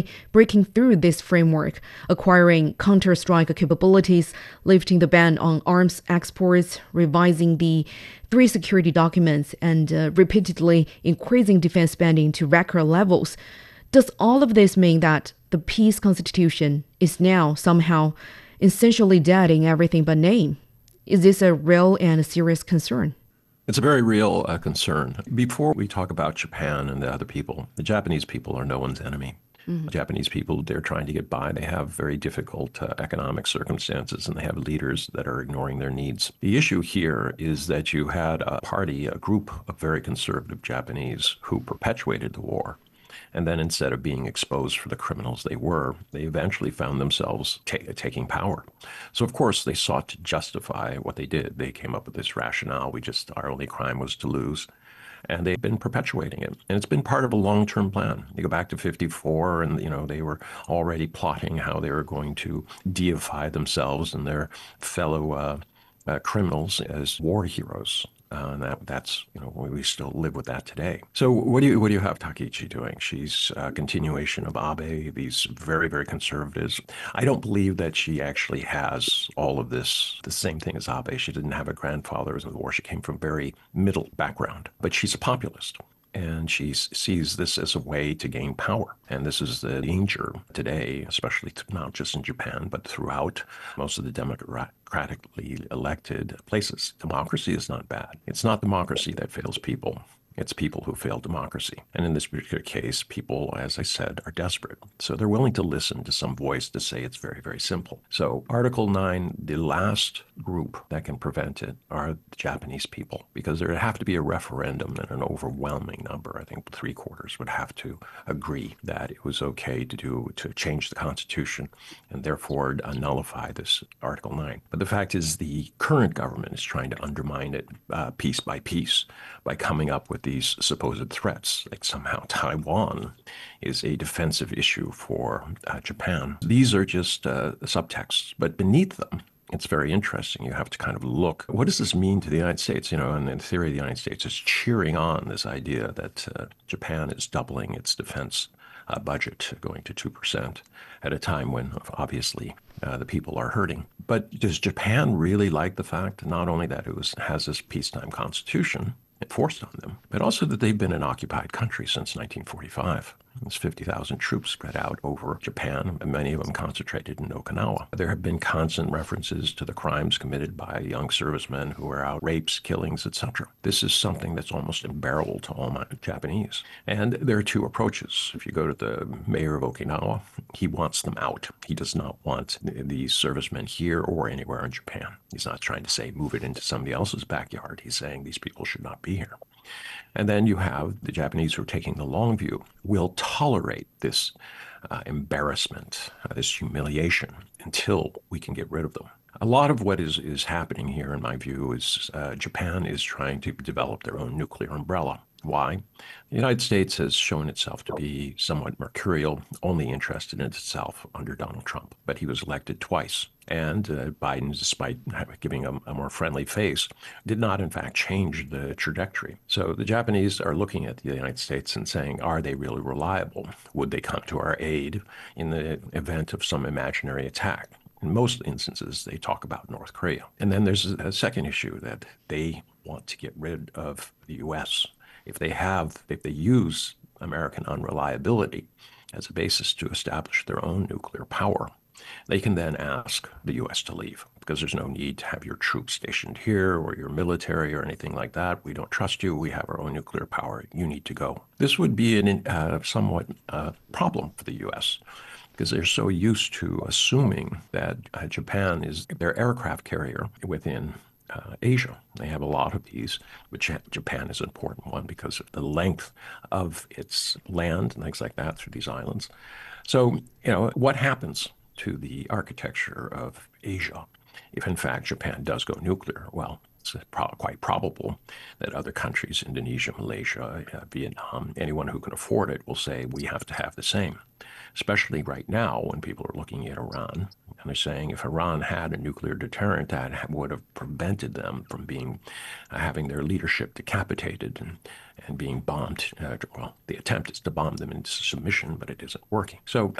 breaking through this framework, acquiring counter-strike capabilities, lifting the ban on arms exports, revising the three security documents, and repeatedly increasing defense spending to record levels. Does all of this mean that the peace constitution is now somehow essentially dead in everything but name? Is this a real and a serious concern? It's a very real concern. Before we talk about Japan and the other people, the Japanese people are no one's enemy. The Japanese people, they're trying to get by. They have very difficult economic circumstances, and they have leaders that are ignoring their needs. The issue here is that you had a party, a group of very conservative Japanese who perpetuated the war. And then instead of being exposed for the criminals they were, they eventually found themselves taking power. So, of course, they sought to justify what they did. They came up with this rationale. Our only crime was to lose. And they've been perpetuating it. And it's been part of a long-term plan. You go back to 54 and, they were already plotting how they were going to deify themselves and their fellow criminals as war heroes. And that's we still live with that today. So what do you have Takichi doing? She's a continuation of Abe, these very, very conservatives. I don't believe that she actually has all of this, the same thing as Abe. She didn't have a grandfather in the war. She came from a very middle background, but she's a populist. And she sees this as a way to gain power. And this is the danger today, especially not just in Japan, but throughout most of the democratically elected places. Democracy is not bad. It's not democracy that fails people. It's people who fail democracy. And in this particular case, people, as I said, are desperate. So they're willing to listen to some voice to say it's very, very simple. So Article 9, the last group that can prevent it are the Japanese people, because there would have to be a referendum and an overwhelming number. I think 3/4 would have to agree that it was okay to change the Constitution and therefore nullify this Article 9. But the fact is the current government is trying to undermine it piece by piece by coming up with these supposed threats, like somehow Taiwan is a defensive issue for Japan. These are just subtexts, but beneath them, it's very interesting. You have to kind of look, what does this mean to the United States? And in theory, the United States is cheering on this idea that Japan is doubling its defense budget, going to 2% at a time when obviously the people are hurting. But does Japan really like the fact not only that it has this peacetime constitution enforced on them, but also that they've been an occupied country since 1945. There's 50,000 troops spread out over Japan, and many of them concentrated in Okinawa. There have been constant references to the crimes committed by young servicemen who are out, rapes, killings, etc. This is something that's almost unbearable to all Japanese. And there are two approaches. If you go to the mayor of Okinawa, he wants them out. He does not want these servicemen here or anywhere in Japan. He's not trying to say move it into somebody else's backyard. He's saying these people should not be here. And then you have the Japanese who are taking the long view, will tolerate this embarrassment, this humiliation until we can get rid of them. A lot of what is happening here, in my view, is Japan is trying to develop their own nuclear umbrella. Why? The United States has shown itself to be somewhat mercurial, only interested in itself under Donald Trump. But he was elected twice. And Biden, despite giving a more friendly face, did not, in fact, change the trajectory. So the Japanese are looking at the United States and saying, are they really reliable? Would they come to our aid in the event of some imaginary attack? In most instances, they talk about North Korea. And then there's a second issue that they want to get rid of the U.S. If they use American unreliability as a basis to establish their own nuclear power, they can then ask the U.S. to leave because there's no need to have your troops stationed here or your military or anything like that. We don't trust you. We have our own nuclear power. You need to go. This would be a somewhat problem for the U.S. because they're so used to assuming that Japan is their aircraft carrier within Asia. They have a lot of these, but Japan is an important one because of the length of its land and things like that through these islands. So, what happens to the architecture of Asia if, in fact, Japan does go nuclear? Well, it's quite probable that other countries, Indonesia, Malaysia, Vietnam, anyone who can afford it will say, we have to have the same. Especially right now when people are looking at Iran and they're saying if Iran had a nuclear deterrent, that would have prevented them from having their leadership decapitated and being bombed. Well, the attempt is to bomb them into submission, but it isn't working. So